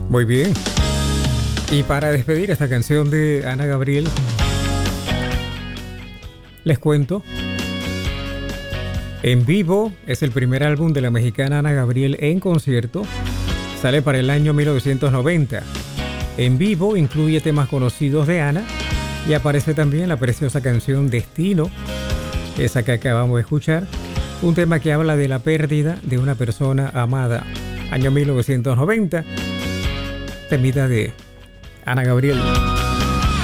Muy bien. Y para despedir esta canción de Ana Gabriel, les cuento. En Vivo es el primer álbum de la mexicana Ana Gabriel en concierto. Sale para el año 1990. En Vivo incluye temas conocidos de Ana y aparece también la preciosa canción Destino, esa que acabamos de escuchar, un tema que habla de la pérdida de una persona amada. Año 1990, temita de Ana Gabriel.